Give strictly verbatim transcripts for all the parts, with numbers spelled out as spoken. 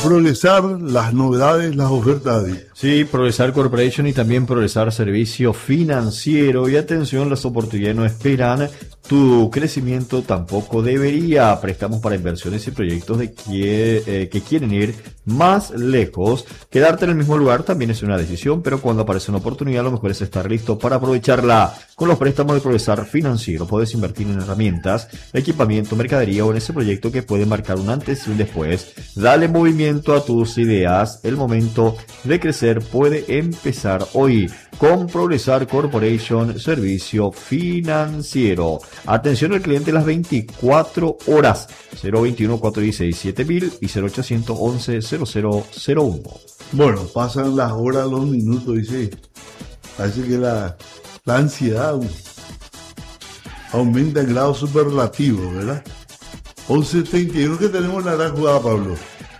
Progresar, las novedades, las ofertas. Sí, Progresar Corporation y también Progresar Servicio Financiero. Y atención, las oportunidades no esperan tu crecimiento, tampoco debería. Préstamos para inversiones y proyectos de que, eh, que quieren ir más lejos. Quedarte en el mismo lugar también es una decisión, pero cuando aparece una oportunidad, lo mejor es estar listo para aprovecharla. Con los préstamos de Progresar Financiero puedes invertir en herramientas, equipamiento, mercadería o en ese proyecto que puede marcar un antes y un después. Dale movimiento a tus ideas. El momento de crecer puede empezar hoy con Progresar Corporation Servicio Financiero. Atención al cliente las veinticuatro horas. cero veintiuno, cuatrocientos dieciséis, siete mil y cero ochocientos once, cero cero cero uno. Bueno, pasan las horas, los minutos, dice. Parece que la, la ansiedad aumenta en grado superlativo, ¿verdad? once treinta y uno que tenemos la gran jugada, Pablo.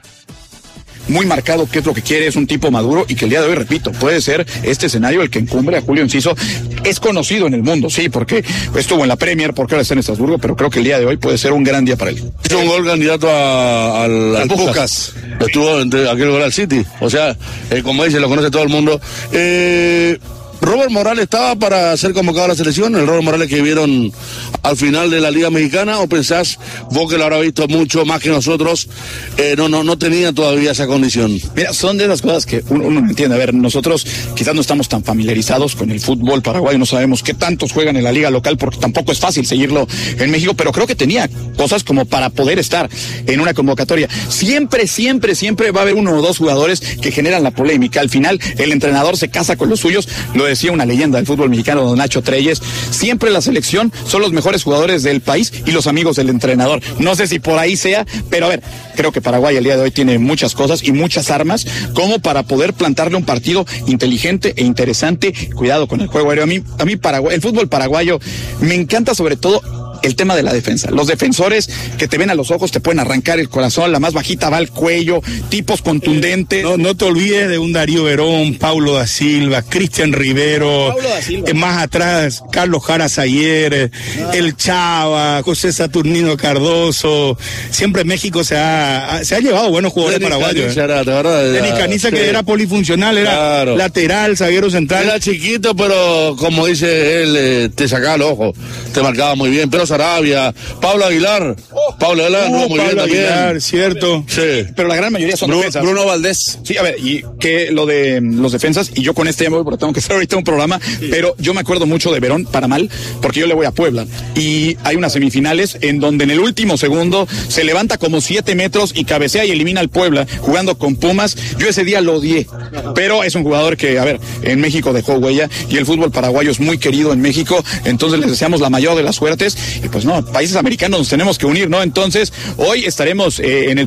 Muy marcado qué es lo que quiere, es un tipo maduro y que el día de hoy, repito, puede ser este escenario el que encumbre a Julio Enciso. Es conocido en el mundo, sí, porque estuvo en la Premier, porque ahora está en Estrasburgo, pero creo que el día de hoy puede ser un gran día para él. Es un gol candidato a, al, al Pucas. Estuvo entre aquel gol al City, o sea, eh, como dice, lo conoce todo el mundo. Eh... Robert Morales estaba para ser convocado a la selección, el Robert Morales que vieron al final de la Liga Mexicana, o pensás vos que lo habrá visto mucho más que nosotros, eh, no, no, no tenía todavía esa condición. Mira, son de las cosas que uno, uno no entiende. A ver, nosotros quizás no estamos tan familiarizados con el fútbol paraguayo, no sabemos qué tantos juegan en la liga local porque tampoco es fácil seguirlo en México, pero creo que tenía cosas como para poder estar en una convocatoria. Siempre, siempre, siempre va a haber uno o dos jugadores que generan la polémica. Al final, el entrenador se casa con los suyos, lo decía una leyenda del fútbol mexicano, don Nacho Treyes. Siempre la selección son los mejores jugadores del país y los amigos del entrenador. No sé si por ahí sea, pero a ver, creo que Paraguay el día de hoy tiene muchas cosas y muchas armas como para poder plantarle un partido inteligente e interesante. Cuidado con el juego aéreo. A mí, a mí Paraguay, el fútbol paraguayo me encanta, sobre todo el tema de la defensa. Los defensores que te ven a los ojos te pueden arrancar el corazón, la más bajita va al cuello, tipos contundentes. No, no te olvides de un Darío Verón, Paulo da Silva, Cristian Rivero, Paulo da Silva. Eh, más atrás, Carlos Jara Sayer, ah. el Chava, José Saturnino Cardoso. Siempre México se ha, se ha llevado buenos jugadores Denis paraguayos. Eh. Denis Caniza, sí, que era polifuncional, era claro. lateral, zaguero central. Era chiquito, pero como dice él, eh, te sacaba el ojo, te marcaba muy bien. Pero Sarabia, Pablo Aguilar, oh, Pablo Aguilar, oh, no, muy Pablo bien Aguilar, también. Cierto. Sí. Pero la gran mayoría son Bruno, defensas. Bruno Valdés. Sí, a ver, y que lo de los defensas, y yo con este ya me voy porque tengo que hacer ahorita un programa, sí. pero yo me acuerdo mucho de Verón, para mal, porque yo le voy a Puebla, y hay unas semifinales en donde en el último segundo se levanta como siete metros y cabecea y elimina al Puebla, jugando con Pumas. Yo ese día lo odié, pero es un jugador que, a ver, en México dejó huella, y el fútbol paraguayo es muy querido en México, entonces les deseamos la mayor de las suertes, y pues no, países americanos nos tenemos que unir, ¿no? Entonces, hoy estaremos eh, en el